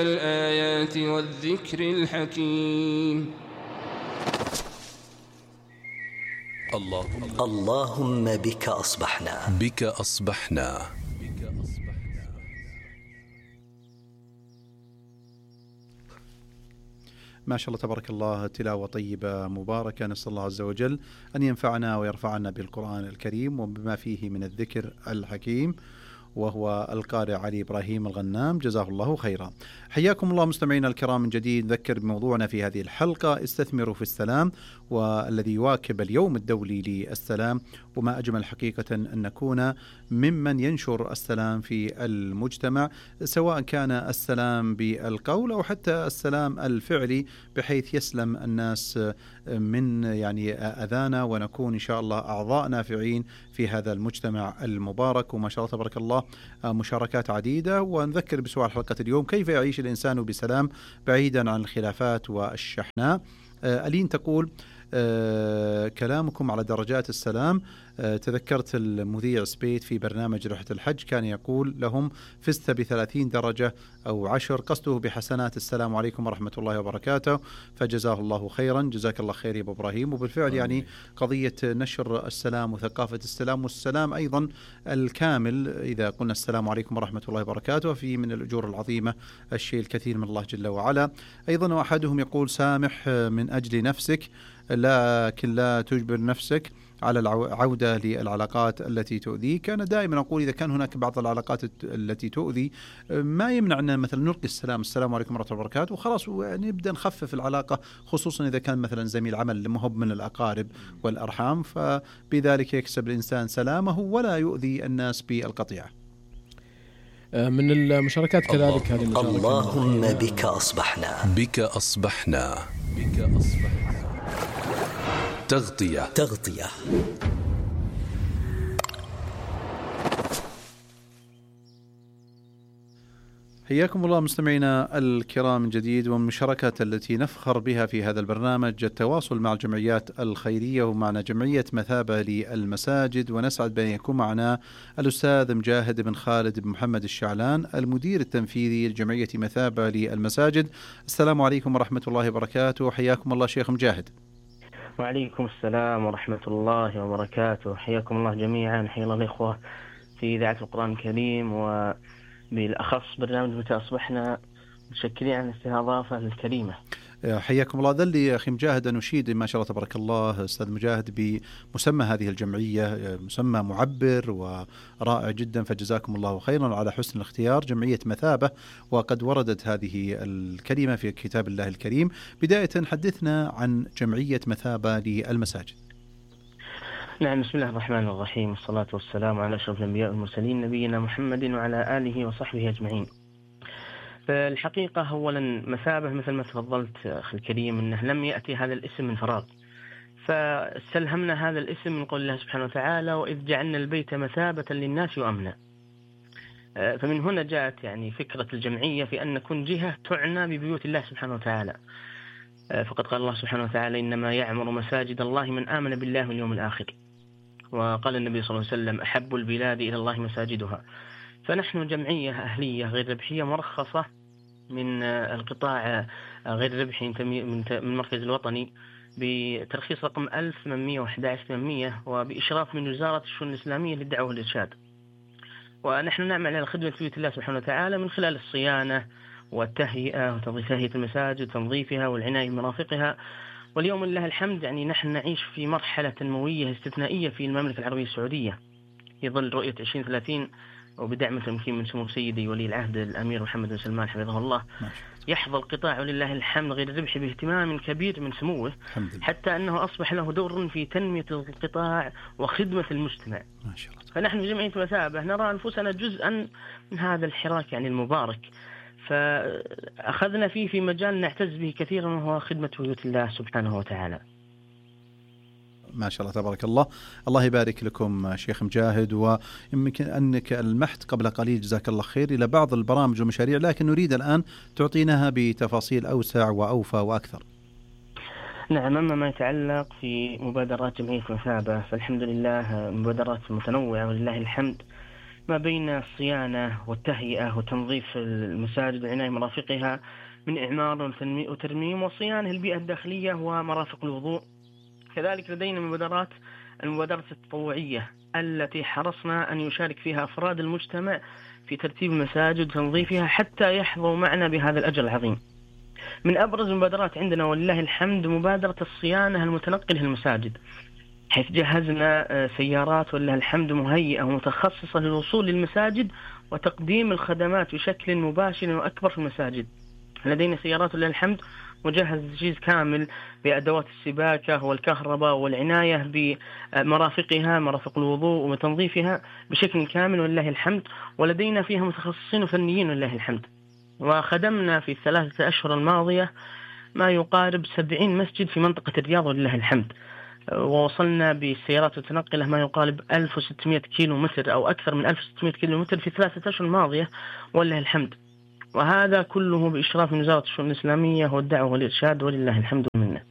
الآيات والذكر الحكيم. اللهم بك أصبحنا ما شاء الله تبارك الله، تلاوة طيبة مباركة. نسأل الله عز وجل أن ينفعنا ويرفعنا بالقرآن الكريم وبما فيه من الذكر الحكيم، وهو القارئ علي إبراهيم الغنام، جزاه الله خيرا. حياكم الله مستمعينا الكرام من جديد. نذكر بموضوعنا في هذه الحلقة: استثمروا في السلام، والذي يواكب اليوم الدولي للسلام. وما أجمل حقيقة أن نكون ممن ينشر السلام في المجتمع، سواء كان السلام بالقول أو حتى السلام الفعلي، بحيث يسلم الناس من أذانا، ونكون إن شاء الله أعضاء نافعين في هذا المجتمع المبارك. وما شاء الله تبارك الله مشاركات عديدة. ونذكر بسؤال حلقة اليوم: كيف يعيش الإنسان بسلام بعيدا عن الخلافات والشحناء؟ ألين تقول: كلامكم على درجات السلام. تذكرت المذيع سبيت في برنامج رحلة الحج كان يقول لهم: فزت ب30 درجة أو 10، قصده بحسنات السلام عليكم ورحمة الله وبركاته. فجزاه الله خيرا. جزاك الله خير يا أبو إبراهيم. وبالفعل قضية نشر السلام وثقافة السلام، والسلام أيضا الكامل، إذا قلنا السلام عليكم ورحمة الله وبركاته، في من الأجور العظيمة الشيء الكثير من الله جل وعلا. أيضا وأحدهم يقول: سامح من أجل نفسك، لكن لا تجبر نفسك على العودة للعلاقات التي تؤذيك. أنا دائما أقول: إذا كان هناك بعض العلاقات التي تؤذي، ما يمنع أن مثلا نلقي السلام عليكم ورحمة الله وبركاته وخلاص، ونبدأ نخفف العلاقة، خصوصا إذا كان مثلا زميل عمل مهب من الأقارب والأرحام، فبذلك يكسب الإنسان سلامه ولا يؤذي الناس بالقطيعة. من المشاركات كذلك هذه المشاركة: اللهم بك أصبحنا تغطية. حياكم الله مستمعينا الكرام من جديد. والمشاركات التي نفخر بها في هذا البرنامج التواصل مع الجمعيات الخيرية، ومعنا جمعية مثابة للمساجد، ونسعد بأن يكون معنا الأستاذ مجاهد بن خالد بن محمد الشعلان، المدير التنفيذي لجمعية مثابة للمساجد. السلام عليكم ورحمة الله وبركاته. حياكم الله شيخ مجاهد. وعليكم السلام ورحمة الله وبركاته. حياكم الله جميعا. حيا الله الإخوة في إذاعة القرآن الكريم، وبالأخص برنامج متى أصبحنا، متشكرين عن الاستضافة الكريمة. حياكم الله. ذا اللي أخي مجاهد أن نشيد ما شاء الله تبارك الله أستاذ مجاهد بمسمى هذه الجمعية، مسمى معبر ورائع جدا، فجزاكم الله خيرا على حسن الاختيار. جمعية مثابة، وقد وردت هذه الكلمة في كتاب الله الكريم. بداية حدثنا عن جمعية مثابة للمساجد. نعم، بسم الله الرحمن الرحيم، والصلاة والسلام على أشرف الأنبياء والمرسلين، نبينا محمد وعلى آله وصحبه أجمعين. فالحقيقة أولا مثابة مثل ما تفضلت أخي الكريم أنه لم يأتي هذا الاسم من فراغ، فاستلهمنا هذا الاسم من قول الله سبحانه وتعالى: وإذ جعلنا البيت مثابة للناس وأمنا. فمن هنا جاءت فكرة الجمعية في أن نكون جهة تعنى ببيوت الله سبحانه وتعالى. فقد قال الله سبحانه وتعالى: إنما يعمر مساجد الله من آمن بالله واليوم الآخر. وقال النبي صلى الله عليه وسلم: أحب البلاد إلى الله مساجدها. فنحن جمعية أهلية غير ربحية مرخصة من القطاع غير ربحي من المركز الوطني بترخيص رقم 1811-800، وبإشراف من وزارة الشؤون الإسلامية للدعوة والإرشاد. ونحن نعمل على خدمة بيوت الله سبحانه وتعالى من خلال الصيانة والتهيئة وتهيئة المساجد وتنظيفها والعناية بمرافقها. واليوم لله الحمد نحن نعيش في مرحلة تنموية استثنائية في المملكة العربية السعودية في ظل رؤية 2030، وبدعم التمكين من سمو سيدي ولي العهد الأمير محمد بن سلمان حفظه الله. يحظى القطاع ولله الحمد غير الربحي باهتمام كبير من سموه، حتى أنه أصبح له دور في تنمية القطاع وخدمة المجتمع. ما شاء الله. فنحن جمعية مثابة نرى أنفسنا جزءا من هذا الحراك المبارك، فأخذنا فيه في مجال نعتز به كثيرا، وهو خدمة بيوت الله سبحانه وتعالى. ما شاء الله تبارك الله. الله يبارك لكم شيخ مجاهد. ويمكن أنك المحت قبل قليل جزاك الله خير إلى بعض البرامج والمشاريع، لكن نريد الآن تعطيناها بتفاصيل أوسع وأوفى وأكثر. نعم، أما ما يتعلق في مبادرات جمعية مثابة فالحمد لله مبادرات متنوعة ولله الحمد. ما بين الصيانة والتهيئة وتنظيف المساجد والعناية بمرافقها من إعمار وترميم وصيانة البيئة الداخلية ومرافق الوضوء. كذلك لدينا المبادرة التطوعية التي حرصنا أن يشارك فيها أفراد المجتمع في ترتيب المساجد وتنظيفها حتى يحظوا معنا بهذا الأجر العظيم. من أبرز المبادرات عندنا ولله الحمد مبادرة الصيانة المتنقلة للمساجد، حيث جهزنا سيارات ولله الحمد مهيئة ومتخصصة للوصول للمساجد وتقديم الخدمات بشكل مباشر وأكبر في المساجد. لدينا سيارات ولله الحمد مجهز تجهيز كامل بأدوات السباكة والكهرباء والعناية بمرافقها مرافق الوضوء وتنظيفها بشكل كامل ولله الحمد، ولدينا فيها متخصصين وفنيين ولله الحمد. وخدمنا في 3 أشهر الماضية ما يقارب 70 مسجد في منطقة الرياض ولله الحمد، ووصلنا بالسيارات المتنقلة ما يقارب 1600 كيلو متر أو أكثر من 1600 كيلو متر في 3 أشهر الماضية ولله الحمد، وهذا كله بإشراف من وزارة الشؤون الإسلامية والدعوة والإرشاد ولله الحمد منه.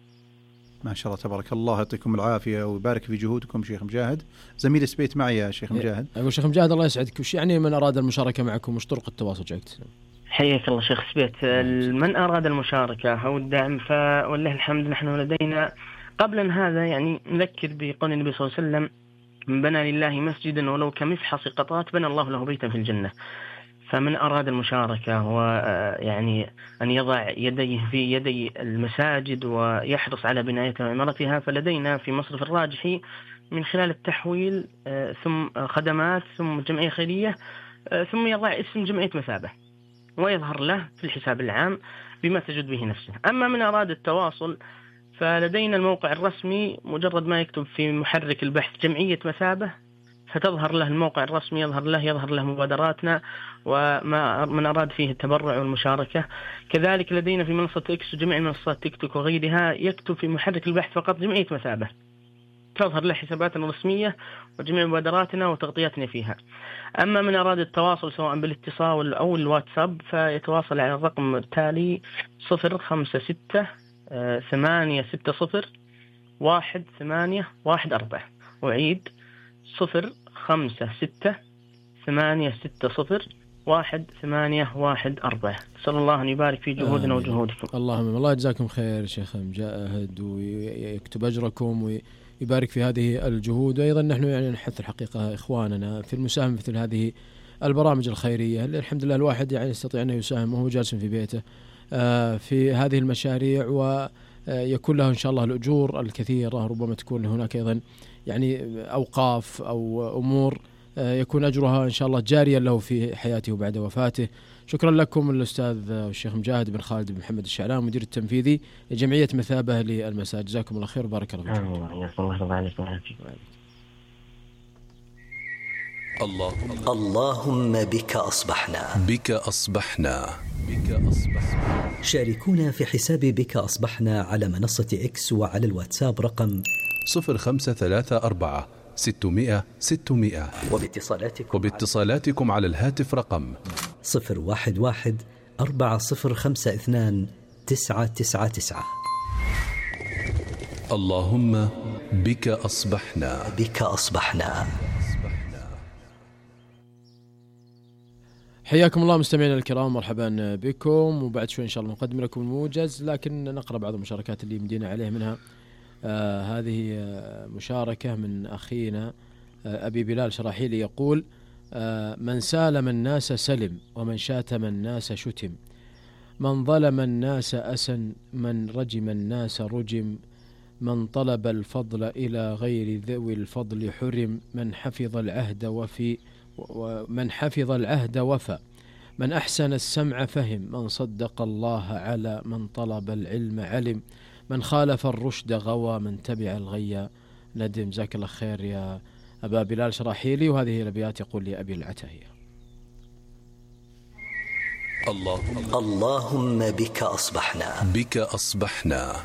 ما شاء الله تبارك الله، يعطيكم العافية ويبارك في جهودكم شيخ مجاهد. زميل سبيت معي يا شيخ مجاهد. أيوة شيخ مجاهد الله يسعدك، وش يعني من أراد المشاركة معكم وش طرق التواصل جاكت؟ حياك الله شيخ سبيت. من أراد المشاركة أو الدعم فولله الحمد نحن لدينا قبل هذا يعني نذكر بقول النبي صلى الله عليه وسلم: من بنى لله مسجدا ولو كمفحص قطات بنى الله له بيتا في الجنة. فمن أراد المشاركة ويعني أن يضع يديه في يدي المساجد ويحرص على بنايتها وعمارتها فلدينا في مصرف الراجحي من خلال التحويل ثم خدمات ثم جمعية خيرية ثم يضع اسم جمعية مثابة ويظهر له في الحساب العام بما تجد به نفسه. أما من أراد التواصل فلدينا الموقع الرسمي، مجرد ما يكتب في محرك البحث جمعية مثابة فتظهر له الموقع الرسمي، يظهر له مبادراتنا وما من أراد فيه التبرع والمشاركة. كذلك لدينا في منصة إكس وجميع منصات تيك توك وغيرها يكتب في محرك البحث فقط جمعية مثابة، تظهر له حساباتنا الرسمية وجميع مبادراتنا وتغطياتنا فيها. أما من أراد التواصل سواء بالاتصال أو الواتساب فيتواصل على الرقم التالي 056-860-1814. أعيد 056-860-1814. أسأل الله أن يبارك في جهودنا وجهودكم. اللهم الله يجزاكم خير شيخ مجاهد ويكتب أجركم ويبارك في هذه الجهود. وأيضا نحن يعني نحث الحقيقة إخواننا في المساهمة مثل هذه البرامج الخيرية اللي الحمد لله الواحد يعني يستطيع أن يساهم وهو جالس في بيته في هذه المشاريع ويكون له إن شاء الله الأجور الكثيرة. ربما تكون هناك أيضا يعني أوقاف أو أمور يكون أجرها إن شاء الله جاريا له في حياته وبعد وفاته. شكرا لكم الأستاذ الشيخ مجاهد بن خالد بن محمد الشعلان مدير التنفيذي لجمعية مثابة للمساجد. جزاكم الله خير وبارك الله فيكم. اللهم بك أصبحنا. شاركونا في حساب بك أصبحنا على منصة إكس وعلى الواتساب رقم 0534-600-600 وباتصالاتكم على الهاتف رقم 011-4052-999. اللهم بك أصبحنا. حياكم الله مستمعينا الكرام، مرحبا بكم. وبعد شوي إن شاء الله نقدم لكم الموجز، لكن نقرأ بعض المشاركات اللي مدينا عليه. منها هذه مشاركة من أخينا أبي بلال شراحيلي يقول: من سالم الناس سلم، ومن شاتم الناس شتم، من ظلم الناس أسن، من رجم الناس رجم، من طلب الفضل إلى غير ذوي الفضل حرم، من حفظ العهد وفى، من أحسن السمع فهم، من صدق الله على، من طلب العلم علم، من خالف الرشد غوى، من تبع الغي ندم. جزاك الله خير يا أبا بلال شراحيلي. وهذه الأبيات يقول لي أبي العتاهية: اللهم بك أصبحنا.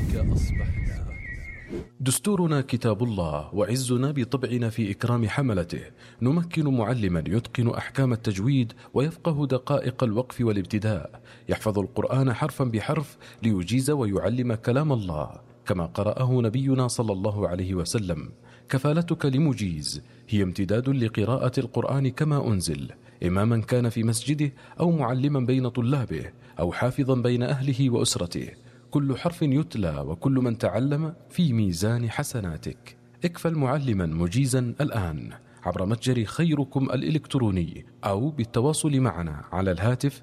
دستورنا كتاب الله، وعزنا بطبعنا في إكرام حملته. نمكن معلما يتقن أحكام التجويد ويفقه دقائق الوقف والابتداء، يحفظ القرآن حرفا بحرف ليجيز ويعلم كلام الله كما قرأه نبينا صلى الله عليه وسلم. كفالتك لمجيز هي امتداد لقراءة القرآن كما أنزل، إماما كان في مسجده أو معلما بين طلابه أو حافظا بين أهله وأسرته. كل حرف يتلى وكل من تعلم في ميزان حسناتك. اكفل معلما مجيزا الآن عبر متجر خيركم الإلكتروني أو بالتواصل معنا على الهاتف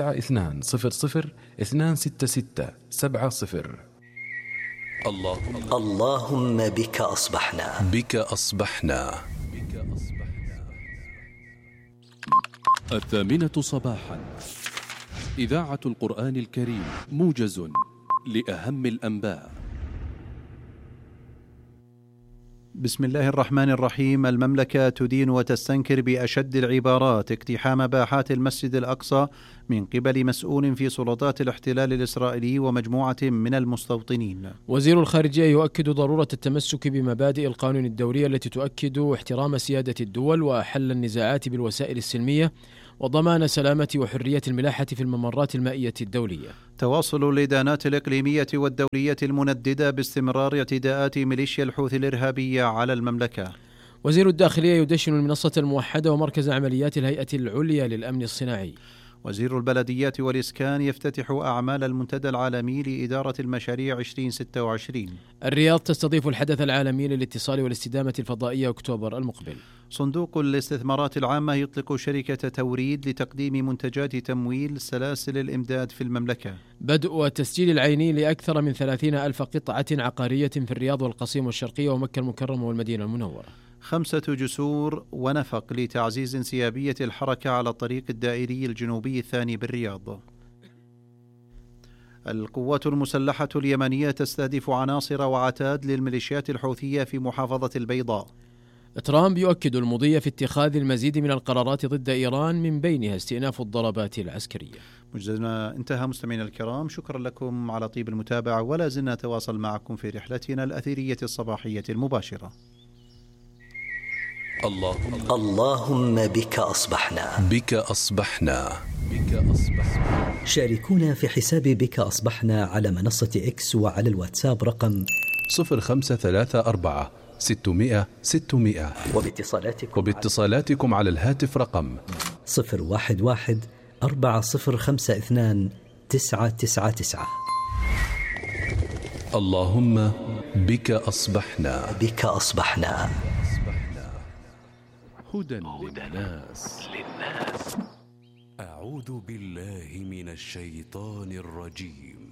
9200-266-70. اللهم بك أصبحنا. بك أصبحنا. 8:00 صباحا، إذاعة القرآن الكريم، موجز لأهم الأنباء. بسم الله الرحمن الرحيم. المملكة تدين وتستنكر بأشد العبارات اقتحام باحات المسجد الأقصى من قبل مسؤول في سلطات الاحتلال الإسرائيلي ومجموعة من المستوطنين. وزير الخارجية يؤكد ضرورة التمسك بمبادئ القانون الدولي التي تؤكد احترام سيادة الدول وحل النزاعات بالوسائل السلمية وضمان سلامة وحرية الملاحة في الممرات المائية الدولية. تواصل الإدانات الإقليمية والدولية المنددة باستمرار اعتداءات ميليشيا الحوثي الإرهابية على المملكة. وزير الداخلية يدشن المنصة الموحدة ومركز عمليات الهيئة العليا للأمن الصناعي. وزير البلديات والإسكان يفتتح أعمال المنتدى العالمي لإدارة المشاريع 2026. الرياض تستضيف الحدث العالمي للاتصال والاستدامة الفضائية أكتوبر المقبل. صندوق الاستثمارات العامة يطلق شركة توريد لتقديم منتجات تمويل سلاسل الإمداد في المملكة. بدء التسجيل العيني لأكثر من 30,000 قطعة عقارية في الرياض والقصيم والشرقية ومكة المكرمة والمدينة المنورة. 5 جسور ونفق لتعزيز انسيابية الحركة على الطريق الدائري الجنوبي الثاني بالرياض. القوات المسلحة اليمنية تستهدف عناصر وعتاد للميليشيات الحوثية في محافظة البيضاء. ترامب يؤكد المضي في اتخاذ المزيد من القرارات ضد إيران من بينها استئناف الضربات العسكرية. مجدنا انتهى مستمعينا الكرام، شكرا لكم على طيب المتابعة، ولا زلنا نتواصل معكم في رحلتنا الأثيرية الصباحية المباشرة. اللهم بك أصبحنا. بك أصبحنا. بك أصبحنا. شاركونا في حساب بك أصبحنا على منصة إكس وعلى الواتساب رقم 0534 600 600. وباتصالاتكم على الهاتف رقم 011 4052 999. اللهم بك أصبحنا. بك أصبحنا. هدى للناس. أعوذ بالله من الشيطان الرجيم.